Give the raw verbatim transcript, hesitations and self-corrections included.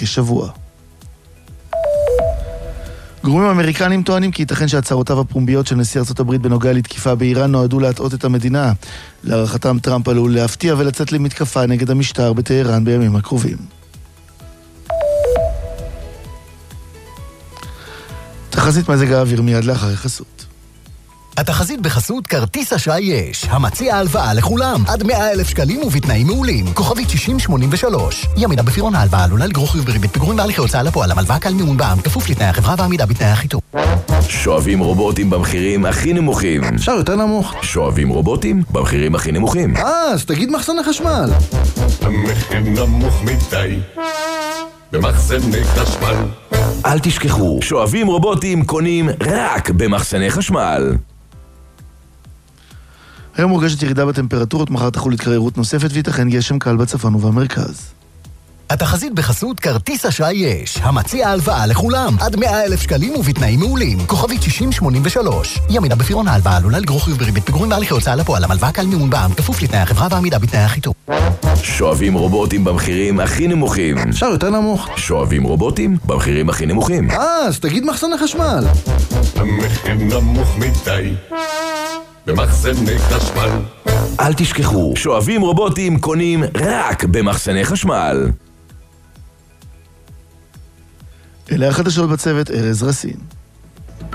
כשבוע. גורמים האמריקנים טוענים כי ייתכן שהצהרותיו הפומביות של נשיא ארצות הברית בנוגע לתקיפה באיראן נועדו להטעות את המדינה. להערכתם טראמפ עלול להפתיע ולצאת למתקפה נגד המשטר בטהרן בימים הקרובים. תחזית מזג האוויר מיד לאחר חסות. התחזית בחסות כרטיס אשראי יש, המציע הלוואה לכולם, עד מאה אלף שקלים ובתנאים מעולים, כוכבית שישים שמונים ושלוש. ימינה בפירעון ההלוואה עלולה לגרור חיוב בריבית פיגורים בהליכי הוצאה לפועל, המלוואה קל מימון בע"מ, כפוף לתנאי החברה והעמידה בתנאי החיתום. שואבים רובוטים במחירים הכי נמוכים. אפשר יותר נמוך. שואבים רובוטים במחירים הכי נמוכים. אה, אז תגיד מחסני חשמל. המחיר נמוך מדי במחסני חשמל. אל תשכחו, שואבים רובוטים קונים רק במחסני חשמל. היום מורגשת ירידה בטמפרטורות, מחר תחול התקררות נוספת וייתכן גשם קל בצפון ובמרכז. התחזית בחסות כרטיס אשראי יש, המציע הלוואה לכולם, עד מאה אלף שקלים ובתנאים מעולים, כוכבית שישים שמונים ושלוש. ימינה בפירעון ההלוואה עלולה לגרור חיוב בריבית פיגורים בהליכי הוצאה לפועל, המלוואה קל מימון בע"מ, כפוף לתנאי החברה והעמידה בתנאי החיתום. שואבים רובוטים במחירים הכי נמוכים. אפשר יותר נמוך. שואבים רובוטים במחירים הכי נמוכים. אה, אז תגיד מחסני חשמל. המחיר נמוך מדי במחסני חשמל. אל תשכחו, שואבים רובוטים קונים רק במחסני חשמל. אלה החדשות בצוות, ארז רסין.